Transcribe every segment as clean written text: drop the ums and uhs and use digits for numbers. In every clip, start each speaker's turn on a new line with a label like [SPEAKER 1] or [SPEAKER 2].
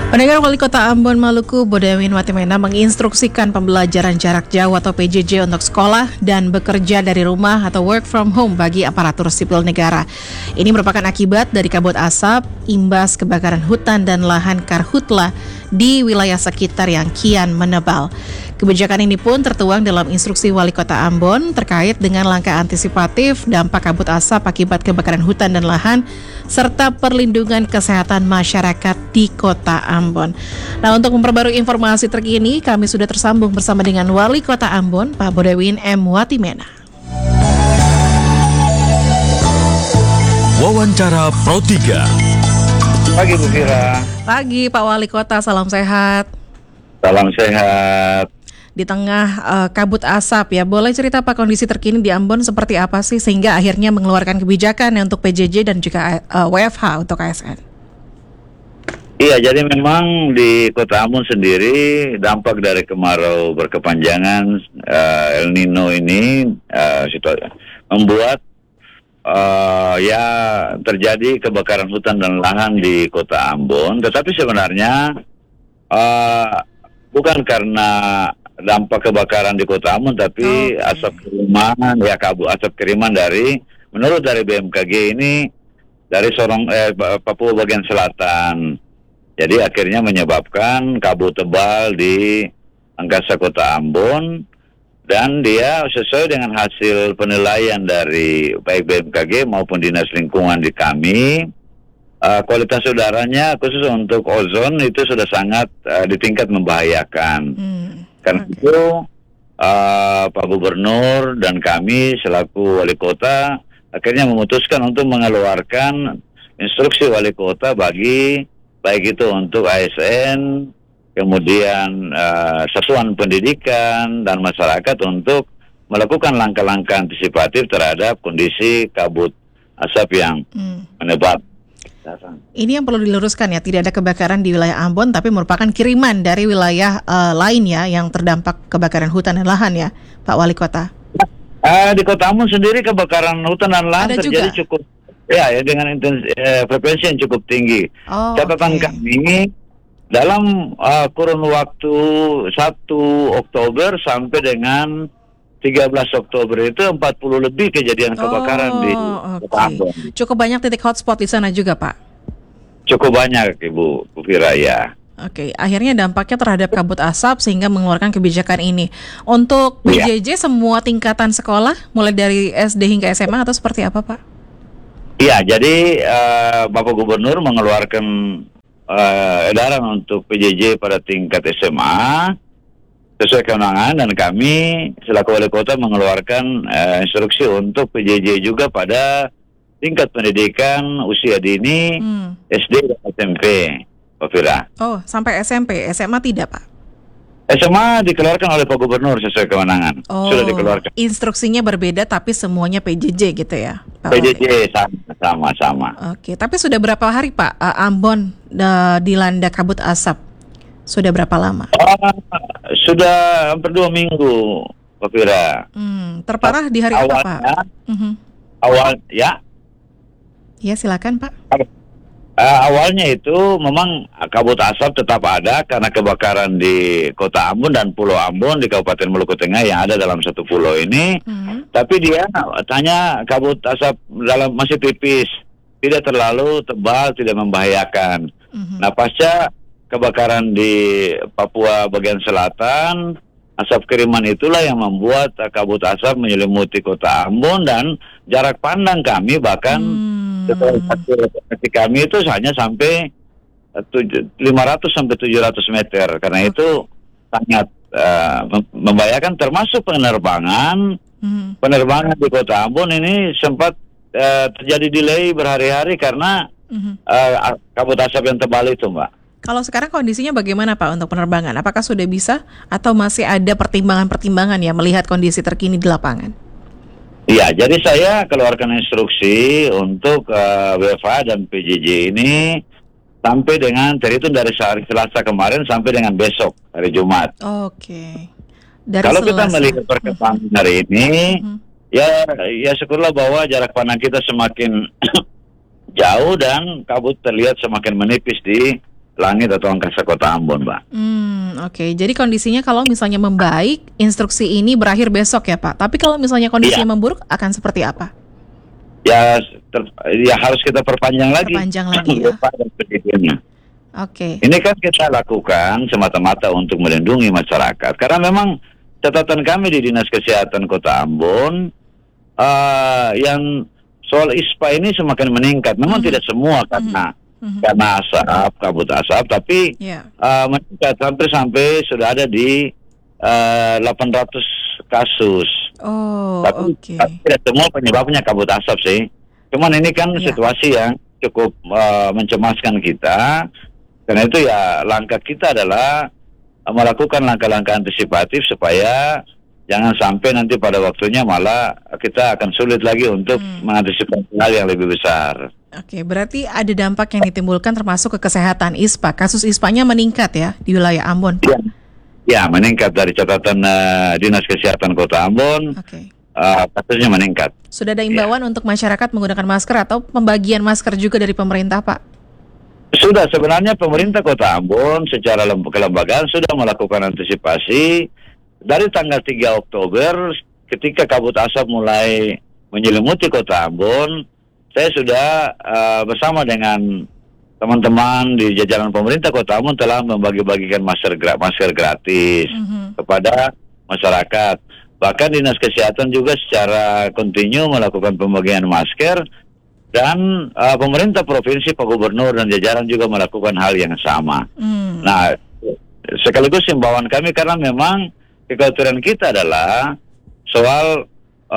[SPEAKER 1] Pendengar, Wali Kota Ambon Maluku Boudewijn Watimena menginstruksikan pembelajaran jarak jauh atau PJJ untuk sekolah dan bekerja dari rumah atau work from home bagi aparatur sipil negara. Ini merupakan akibat dari kabut asap, imbas kebakaran hutan dan lahan karhutla di wilayah sekitar yang kian menebal. Kebijakan ini pun tertuang dalam instruksi Wali Kota Ambon terkait dengan langkah antisipatif dampak kabut asap akibat kebakaran hutan dan lahan serta perlindungan kesehatan masyarakat di Kota Ambon. Nah, untuk memperbarui informasi terkini, kami sudah tersambung bersama dengan Wali Kota Ambon, Pak Boudewijn M. Watimena.
[SPEAKER 2] Wawancara Pro 3.
[SPEAKER 3] Pagi Bu Fira.
[SPEAKER 1] Pagi Pak Wali Kota, salam sehat.
[SPEAKER 3] Salam sehat.
[SPEAKER 1] Di tengah kabut asap ya, boleh cerita Pak kondisi terkini di Ambon seperti apa sih sehingga akhirnya mengeluarkan kebijakan untuk PJJ dan juga WFH untuk ASN?
[SPEAKER 3] Iya, jadi memang di Kota Ambon sendiri dampak dari kemarau berkepanjangan El Nino ini membuat ya terjadi kebakaran hutan dan lahan di Kota Ambon. Tetapi sebenarnya bukan karena dampak kebakaran di Kota Ambon, tapi asap kiriman, ya asap kiriman menurut dari BMKG ini dari Papua bagian selatan. Jadi akhirnya menyebabkan kabut tebal di angkasa Kota Ambon, dan dia sesuai dengan hasil penilaian dari baik BMKG maupun Dinas Lingkungan di kami, kualitas udaranya khusus untuk ozon itu sudah sangat di tingkat membahayakan. Karena itu Pak Gubernur dan kami selaku Wali Kota akhirnya memutuskan untuk mengeluarkan instruksi Wali Kota bagi baik itu untuk ASN, kemudian satuan pendidikan dan masyarakat untuk melakukan langkah-langkah antisipatif terhadap kondisi kabut asap yang menebal.
[SPEAKER 1] Ini yang perlu diluruskan ya, tidak ada kebakaran di wilayah Ambon, tapi merupakan kiriman dari wilayah lain ya yang terdampak kebakaran hutan dan lahan ya, Pak Wali Kota.
[SPEAKER 3] Di Kota Ambon sendiri kebakaran hutan dan lahan
[SPEAKER 1] ada
[SPEAKER 3] terjadi
[SPEAKER 1] juga?
[SPEAKER 3] cukup ya dengan frekuensi yang cukup tinggi. Catatan kami dalam kurun waktu 1 Oktober sampai dengan 13 Oktober itu 40 lebih kejadian kebakaran di Kota Ambon.
[SPEAKER 1] Cukup banyak titik hotspot di sana juga, Pak?
[SPEAKER 3] Cukup banyak, Bu Fira, ya.
[SPEAKER 1] Oke, akhirnya dampaknya terhadap kabut asap sehingga mengeluarkan kebijakan ini. Untuk PJJ semua tingkatan sekolah, mulai dari SD hingga SMA atau seperti apa, Pak?
[SPEAKER 3] Iya, jadi Bapak Gubernur mengeluarkan edaran untuk PJJ pada tingkat SMA sesuai kewenangan, dan kami selaku Wali Kota mengeluarkan instruksi untuk PJJ juga pada tingkat pendidikan usia dini SD dan SMP, Pak Fira.
[SPEAKER 1] Oh, sampai SMP, SMA tidak, Pak?
[SPEAKER 3] SMA dikeluarkan oleh Pak Gubernur sesuai kewenangan. Sudah dikeluarkan.
[SPEAKER 1] Instruksinya berbeda tapi semuanya PJJ gitu ya, Pak
[SPEAKER 3] PJJ sama-sama.
[SPEAKER 1] Oke, tapi sudah berapa hari Pak Ambon dilanda kabut asap? Sudah berapa lama?
[SPEAKER 3] Sudah hampir 2 minggu, Pak Fira.
[SPEAKER 1] Terparah di hari apa, Pak?
[SPEAKER 3] Awal, ya.
[SPEAKER 1] Ya, silakan, Pak.
[SPEAKER 3] Awalnya itu memang kabut asap tetap ada karena kebakaran di Kota Ambon dan Pulau Ambon di Kabupaten Maluku Tengah yang ada dalam satu pulau ini. Tapi dia tanya kabut asap masih tipis, tidak terlalu tebal, tidak membahayakan. Nah, pasca kebakaran di Papua bagian selatan, asap kiriman itulah yang membuat kabut asap menyelimuti Kota Ambon, dan jarak pandang kami bahkan kami itu hanya sampai 500 sampai 700 meter. Karena itu sangat membahayakan, termasuk penerbangan di Kota Ambon ini sempat terjadi delay berhari-hari karena kabut asap yang tebal itu, Mbak.
[SPEAKER 1] Kalau sekarang kondisinya bagaimana, Pak, untuk penerbangan? Apakah sudah bisa atau masih ada pertimbangan-pertimbangan ya melihat kondisi terkini di lapangan?
[SPEAKER 3] Iya, jadi saya keluarkan instruksi untuk WFH dan PJJ ini sampai dengan terhitung dari hari Selasa kemarin sampai dengan besok, hari Jumat.
[SPEAKER 1] Oke. Dari
[SPEAKER 3] kalau
[SPEAKER 1] Selasa.
[SPEAKER 3] Kita melihat perkembangan hari ini, ya syukurlah bahwa jarak pandang kita semakin jauh dan kabut terlihat semakin menipis di Langit atau Angkasa Kota Ambon, Mbak.
[SPEAKER 1] Oke. Jadi kondisinya kalau misalnya membaik, instruksi ini berakhir besok ya Pak. Tapi kalau misalnya kondisinya memburuk, akan seperti apa?
[SPEAKER 3] Ya, ya harus kita perpanjang lagi.
[SPEAKER 1] Perpanjang lagi ya. Oke.
[SPEAKER 3] Ini kan kita lakukan semata-mata untuk melindungi masyarakat. Karena memang catatan kami di Dinas Kesehatan Kota Ambon, yang soal ISPA ini semakin meningkat. Memang tidak semua karena asap, kabut asap, tapi meningkat sampai sudah ada di 800 kasus. Tapi tidak semua penyebabnya kabut asap sih. Cuman ini kan situasi yang cukup mencemaskan kita. Karena itu ya langkah kita adalah melakukan langkah-langkah antisipatif supaya jangan sampai nanti pada waktunya malah kita akan sulit lagi untuk mengantisipasi hal yang lebih besar.
[SPEAKER 1] Oke, berarti ada dampak yang ditimbulkan termasuk ke kesehatan ISPA. Kasus ISPA-nya meningkat ya di wilayah Ambon.
[SPEAKER 3] Ya, meningkat dari catatan Dinas Kesehatan Kota Ambon. Kasusnya meningkat.
[SPEAKER 1] Sudah ada imbauan untuk masyarakat menggunakan masker atau pembagian masker juga dari pemerintah, Pak?
[SPEAKER 3] Sudah, sebenarnya pemerintah Kota Ambon secara kelembagaan sudah melakukan antisipasi dari tanggal 3 Oktober ketika kabut asap mulai menyelimuti Kota Ambon. Saya sudah bersama dengan teman-teman di jajaran pemerintah Kota Ambon telah membagi-bagikan masker gratis kepada masyarakat. Bahkan Dinas Kesehatan juga secara kontinu melakukan pembagian masker. Dan pemerintah provinsi, Pak Gubernur dan jajaran juga melakukan hal yang sama. Nah, sekaligus himbauan kami karena memang kekhawatiran kita adalah soal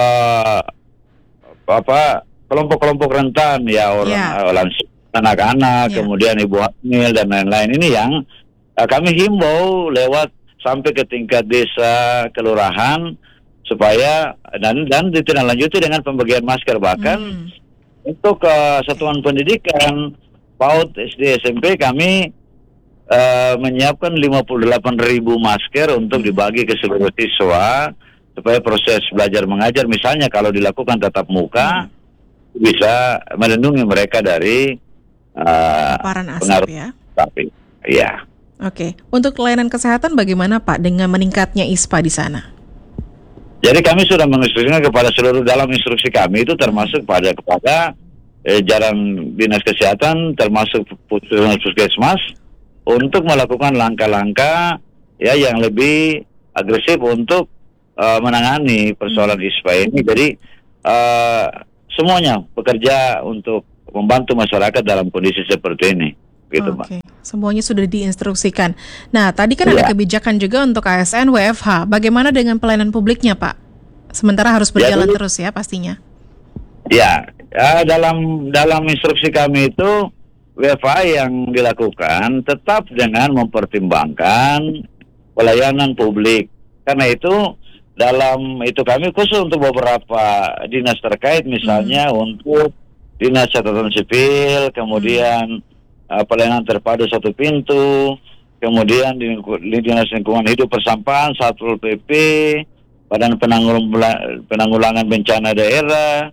[SPEAKER 3] kelompok-kelompok rentan ya, orang anak-anak, kemudian ibu hamil dan lain-lain. Ini yang kami himbau lewat sampai ke tingkat desa, kelurahan supaya dan ditindaklanjuti dengan pembagian masker. Bahkan untuk satuan pendidikan PAUD, SD, SMP kami menyiapkan 58.000 masker untuk dibagi ke seluruh siswa supaya proses belajar mengajar misalnya kalau dilakukan tatap muka bisa melindungi mereka dari
[SPEAKER 1] paparan asap ya.
[SPEAKER 3] Iya.
[SPEAKER 1] Oke. Untuk layanan kesehatan bagaimana Pak dengan meningkatnya ISPA di sana?
[SPEAKER 3] Jadi kami sudah menginstruksikan kepada seluruh dalam instruksi kami itu termasuk kepada jajaran Dinas Kesehatan termasuk Puskesmas untuk melakukan langkah-langkah ya yang lebih agresif untuk menangani persoalan ISPA ini. Jadi semuanya bekerja untuk membantu masyarakat dalam kondisi seperti ini. Gitu, Mbak.
[SPEAKER 1] Semuanya sudah diinstruksikan. Nah, tadi kan ada kebijakan juga untuk ASN WFH. Bagaimana dengan pelayanan publiknya, Pak? Sementara harus berjalan terus ya pastinya. Ya, dalam instruksi kami itu WFH yang dilakukan tetap dengan mempertimbangkan pelayanan publik. Karena itu dalam itu kami khusus untuk beberapa dinas terkait misalnya untuk Dinas Catatan Sipil, kemudian pelayanan terpadu satu pintu, kemudian di Dinas Lingkungan Hidup Persampahan, Satpol PP, Badan Penanggulangan Bencana Daerah,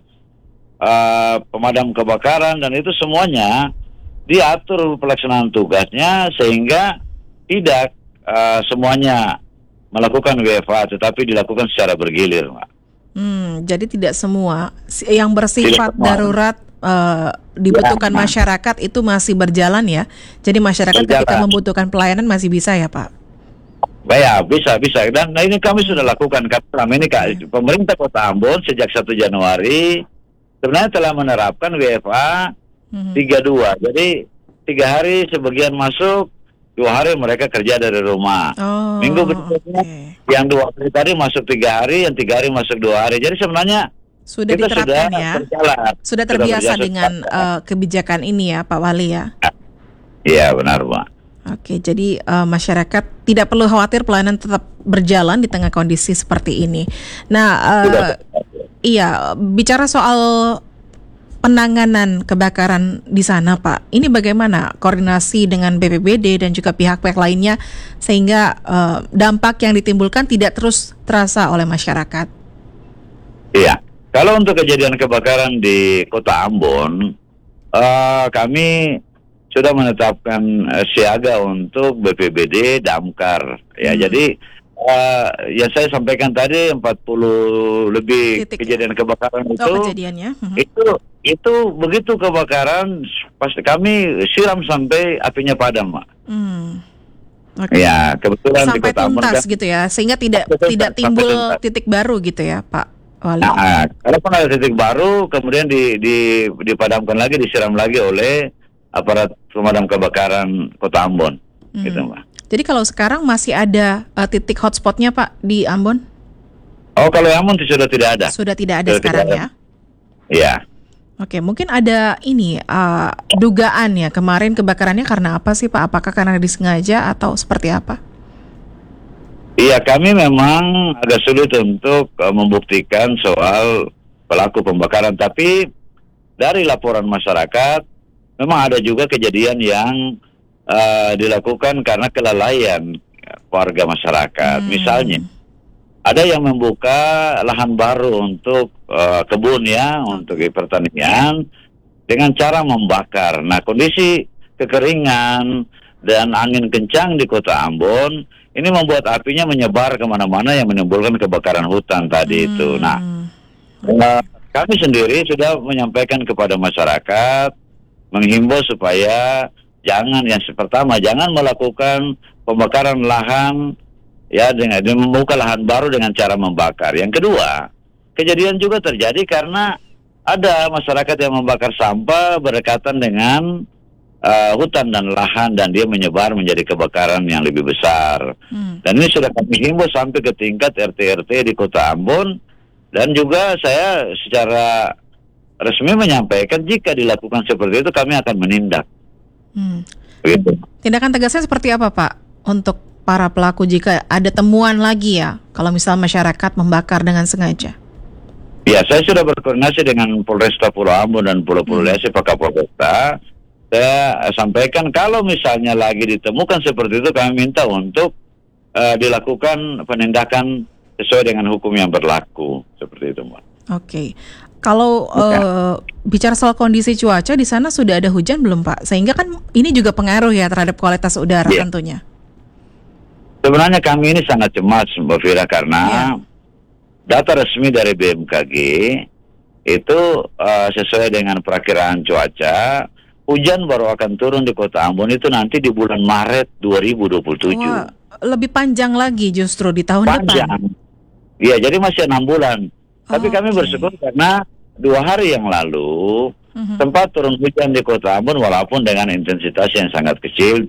[SPEAKER 1] pemadam kebakaran, dan itu semuanya diatur pelaksanaan tugasnya sehingga tidak semuanya melakukan WFH, tetapi dilakukan secara bergilir, Pak. Jadi tidak semua yang bersifat darurat dibutuhkan masyarakat itu masih berjalan ya. Jadi masyarakat ketika membutuhkan pelayanan masih bisa ya, Pak?
[SPEAKER 3] Ya, bisa. Dan ini kami sudah lakukan. Kami ini pemerintah Kota Ambon sejak 1 Januari sebenarnya telah menerapkan WFA 32. Jadi 3 hari sebagian masuk, 2 hari mereka kerja dari rumah. Minggu berikutnya yang 2 hari tadi masuk 3 hari, yang 3 hari masuk 2 hari. Jadi sebenarnya
[SPEAKER 1] sudah diterapkan ya. Sudah terbiasa dengan kebijakan ini ya, Pak Wali ya.
[SPEAKER 3] Iya, benar, Pak.
[SPEAKER 1] Oke, jadi masyarakat tidak perlu khawatir, pelayanan tetap berjalan di tengah kondisi seperti ini. Nah, iya, bicara soal penanganan kebakaran di sana, Pak. Ini bagaimana koordinasi dengan BPBD dan juga pihak-pihak lainnya sehingga dampak yang ditimbulkan tidak terus terasa oleh masyarakat?
[SPEAKER 3] Iya, kalau untuk kejadian kebakaran di Kota Ambon, kami sudah menetapkan siaga untuk BPBD damkar. Ya, jadi yang saya sampaikan tadi 40 lebih
[SPEAKER 1] Titik,
[SPEAKER 3] kejadian kebakaran itu.
[SPEAKER 1] kejadiannya.
[SPEAKER 3] Itu begitu kebakaran pasti kami siram sampai apinya padam, Mak.
[SPEAKER 1] Oke.
[SPEAKER 3] Ya, kebetulan di
[SPEAKER 1] Sampai
[SPEAKER 3] Kota Ambon
[SPEAKER 1] tuntas
[SPEAKER 3] kan,
[SPEAKER 1] gitu ya, sehingga tidak
[SPEAKER 3] Sampai
[SPEAKER 1] timbul
[SPEAKER 3] tuntas.
[SPEAKER 1] titik baru gitu ya, Pak Wali.
[SPEAKER 3] Nah, kalaupun ada titik baru, kemudian dipadamkan lagi, disiram lagi oleh aparat pemadam kebakaran Kota Ambon, gitu, Mbak.
[SPEAKER 1] Jadi kalau sekarang masih ada titik hotspotnya, Pak, di Ambon?
[SPEAKER 3] Oh, kalau Ambon sudah tidak ada.
[SPEAKER 1] Sudah tidak ada
[SPEAKER 3] Sudah
[SPEAKER 1] sekarang
[SPEAKER 3] tidak
[SPEAKER 1] ya?
[SPEAKER 3] Iya.
[SPEAKER 1] Oke, mungkin ada ini dugaan ya kemarin kebakarannya karena apa sih, Pak? Apakah karena disengaja atau seperti apa?
[SPEAKER 3] Iya, kami memang agak sulit untuk membuktikan soal pelaku pembakaran, tapi dari laporan masyarakat memang ada juga kejadian yang dilakukan karena kelalaian warga masyarakat. Misalnya, ada yang membuka lahan baru untuk kebun ya, untuk pertanian dengan cara membakar. Nah, kondisi kekeringan dan angin kencang di Kota Ambon ini membuat apinya menyebar kemana-mana yang menimbulkan kebakaran hutan tadi itu. Nah, kami sendiri sudah menyampaikan kepada masyarakat, menghimbau supaya jangan jangan melakukan pembakaran lahan ya dengan membuka lahan baru dengan cara membakar. Yang kedua, kejadian juga terjadi karena ada masyarakat yang membakar sampah berdekatan dengan hutan dan lahan dan dia menyebar menjadi kebakaran yang lebih besar. Dan ini sudah kami himbau sampai ke tingkat RT-RT di Kota Ambon, dan juga saya secara resmi menyampaikan jika dilakukan seperti itu kami akan menindak. Begitu.
[SPEAKER 1] Tindakan tegasnya seperti apa, Pak, untuk para pelaku jika ada temuan lagi ya, kalau misal masyarakat membakar dengan sengaja?
[SPEAKER 3] Ya, saya sudah berkoordinasi dengan Polresta Pulau Ambon dan Pulau Lesi, Pak Kapolresta. Saya sampaikan kalau misalnya lagi ditemukan seperti itu, kami minta untuk dilakukan penindakan sesuai dengan hukum yang berlaku, seperti itu, Mbak.
[SPEAKER 1] Oke. Kalau bicara soal kondisi cuaca di sana sudah ada hujan belum, Pak? Sehingga kan ini juga pengaruh ya terhadap kualitas udara tentunya.
[SPEAKER 3] Sebenarnya kami ini sangat cemas, Mbak Fira, karena data resmi dari BMKG itu sesuai dengan perakiraan cuaca, hujan baru akan turun di Kota Ambon itu nanti di bulan Maret 2027.
[SPEAKER 1] Wah, lebih panjang lagi justru di tahun depan.
[SPEAKER 3] Iya, jadi masih 6 bulan. Tapi kami bersyukur karena 2 hari yang lalu sempat turun hujan di Kota Ambon walaupun dengan intensitas yang sangat kecil.